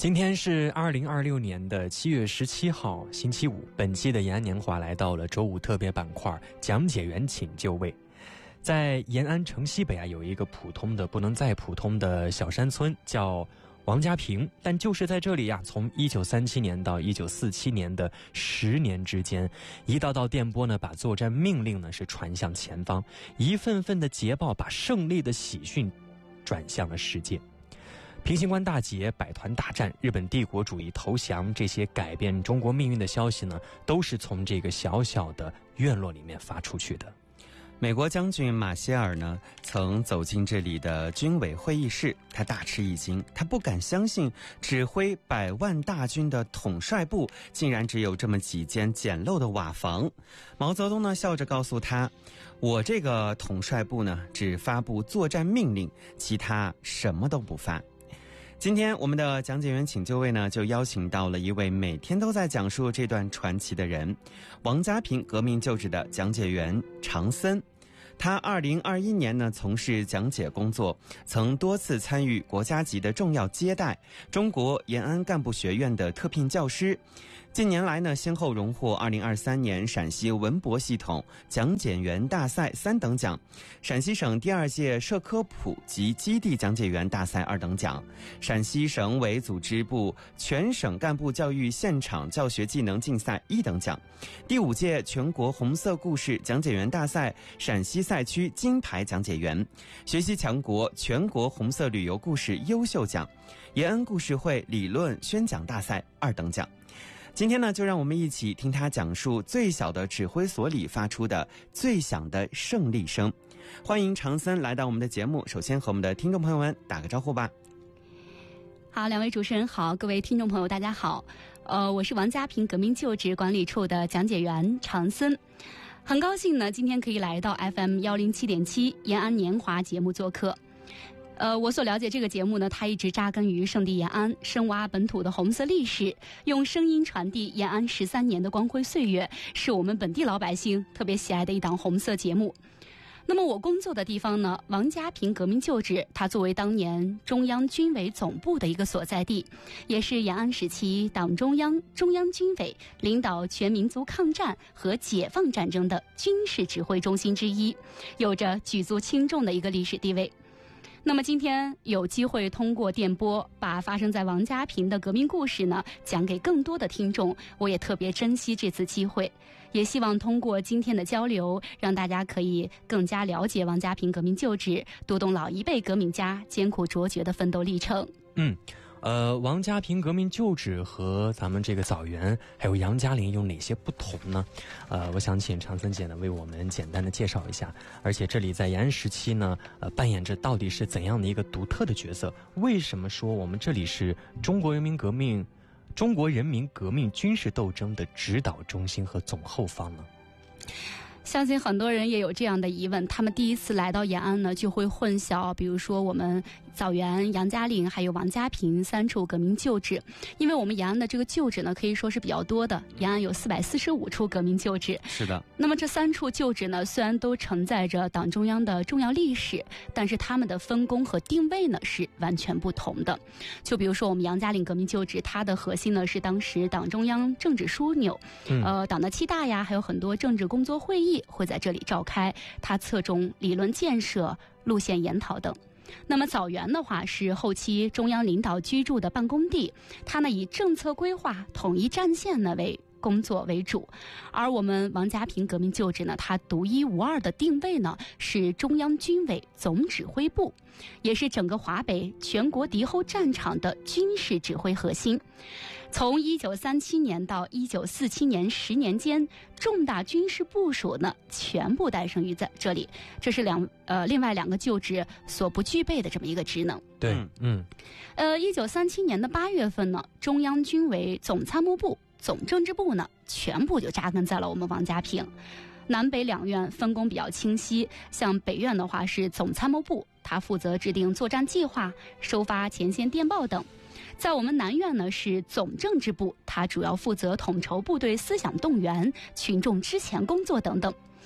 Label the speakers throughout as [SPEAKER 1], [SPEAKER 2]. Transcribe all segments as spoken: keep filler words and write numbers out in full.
[SPEAKER 1] 今天是二零二六年的七月十七号，星期五。本期的延安年华来到了周五特别板块，讲解员请就位。在延安城西北啊，有一个普通的不能再普通的小山村，叫王家坪。但就是在这里呀、啊，从一九三七年到一九四七年的十年之间，一道道电波呢，把作战命令呢是传向前方，一份份的捷报把胜利的喜讯转向了世界。平型关大捷、百团大战、日本帝国主义投降，这些改变中国命运的消息呢，都是从这个小小的院落里面发出去的。
[SPEAKER 2] 美国将军马歇尔呢，曾走进这里的军委会议室，他大吃一惊，他不敢相信指挥百万大军的统帅部竟然只有这么几间简陋的瓦房。毛泽东呢，笑着告诉他，我这个统帅部呢，只发布作战命令，其他什么都不发。今天我们的讲解员请就位呢，就邀请到了一位每天都在讲述这段传奇的人，王家坪革命旧址的讲解员常森。他二零二一年呢从事讲解工作，曾多次参与国家级的重要接待，中国延安干部学院的特聘教师。近年来呢，先后荣获二零二三年陕西文博系统讲解员大赛三等奖，陕西省第二届社科普及基地讲解员大赛二等奖，陕西省委组织部全省干部教育现场教学技能竞赛一等奖，第五届全国红色故事讲解员大赛陕西赛区金牌讲解员，学习强国全国红色旅游故事优秀奖，延安故事会理论宣讲大赛二等奖。今天呢，就让我们一起听他讲述最小的指挥所里发出的最响的胜利声。欢迎常森来到我们的节目，首先和我们的听众朋友们打个招呼吧。
[SPEAKER 3] 好，两位主持人好，各位听众朋友大家好，呃，我是王家坪革命旧址管理处的讲解员常森。很高兴呢，今天可以来到 F M 一零七点七延安年华节目做客。呃，我所了解这个节目呢，它一直扎根于圣地延安，深挖本土的红色历史，用声音传递延安十三年的光辉岁月，是我们本地老百姓特别喜爱的一档红色节目。那么我工作的地方呢，王家坪革命旧址，它作为当年中央军委总部的一个所在地，也是延安时期党中央、中央军委领导全民族抗战和解放战争的军事指挥中心之一，有着举足轻重的一个历史地位。那么今天有机会通过电波把发生在王家坪的革命故事呢讲给更多的听众，我也特别珍惜这次机会，也希望通过今天的交流，让大家可以更加了解王家坪革命旧址，读懂老一辈革命家艰苦卓绝的奋斗历程。
[SPEAKER 1] 嗯，呃，王家坪革命旧址和咱们这个枣园还有杨家岭有哪些不同呢？呃，我想请常森姐呢为我们简单的介绍一下。而且这里在延安时期呢，呃，扮演着到底是怎样的一个独特的角色？为什么说我们这里是中国人民革命、中国人民革命军事斗争的指导中心和总后方呢？
[SPEAKER 3] 相信很多人也有这样的疑问，他们第一次来到延安呢，就会混淆，比如说我们枣园、杨家岭还有王家坪三处革命旧址。因为我们延安的这个旧址呢，可以说是比较多的，延安有四百四十五处革命旧址。
[SPEAKER 2] 是的。
[SPEAKER 3] 那么这三处旧址呢，虽然都承载着党中央的重要历史，但是他们的分工和定位呢是完全不同的。就比如说我们杨家岭革命旧址，它的核心呢是当时党中央政治枢纽，嗯、呃，党的七大呀，还有很多政治工作会议会在这里召开，它侧重理论建设、路线研讨等。那么枣园的话是后期中央领导居住的办公地，它呢以政策规划、统一战线呢为工作为主，而我们王家坪革命旧址呢，它独一无二的定位呢是中央军委总指挥部，也是整个华北全国敌后战场的军事指挥核心。从一九三七年到一九四七年十年间，重大军事部署呢全部诞生于在这里，这是两呃另外两个旧址所不具备的这么一个职能。
[SPEAKER 1] 对，嗯，
[SPEAKER 3] 呃，一九三七年的八月份呢，中央军委总参谋部、总政治部呢，全部就扎根在了我们王家坪。南北两院分工比较清晰，像北院的话是总参谋部，它负责制定作战计划、收发前线电报等。在我们南院呢是总政治部，它主要负责统筹部队思想动员、群众支前工作等等。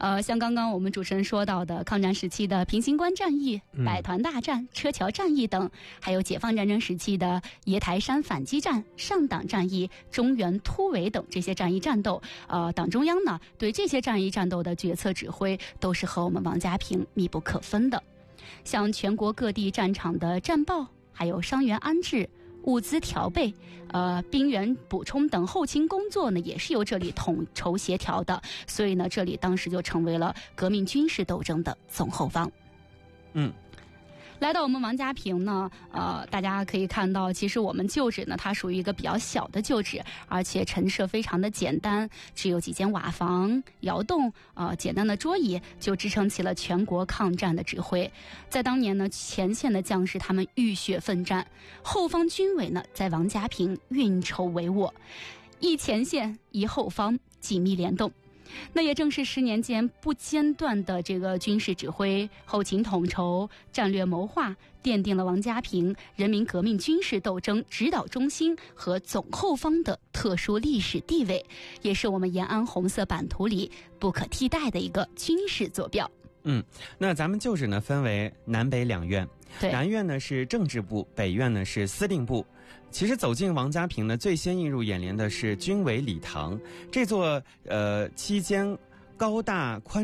[SPEAKER 3] 呃，像刚刚我们主持人说到的抗战时期的平型关战役、百团大战、车桥战役等，还有解放战争时期的椰台山反击战、上党战役、中原突围等这些战役战斗，呃，党中央呢对这些战役战斗的决策指挥都是和我们王家平密不可分的。像全国各地战场的战报，还有伤员安置、物资调备、呃兵员补充等后勤工作呢，也是由这里统筹协调的。所以呢，这里当时就成为了革命军事斗争的总后方。
[SPEAKER 2] 嗯。
[SPEAKER 3] 来到我们王家坪呢，呃，大家可以看到，其实我们旧址呢，它属于一个比较小的旧址，而且陈设非常的简单，只有几间瓦房、窑洞，呃，简单的桌椅就支撑起了全国抗战的指挥。在当年呢，前线的将士他们浴血奋战，后方军委呢在王家坪运筹帷幄，一前线一后方紧密联动。那也正是十年间不间断的这个军事指挥、后勤统筹、战略谋划，奠定了王家坪人民革命军事斗争指导中心和总后方的特殊历史地位，也是我们延安红色版图里不可替代的一个军事坐标。
[SPEAKER 2] 嗯，那咱们旧址呢分为南北两院，南院呢是政治部，北院呢是司令部。其实走进王家坪呢，最先映入眼帘的是军委礼堂，这座呃期间高大宽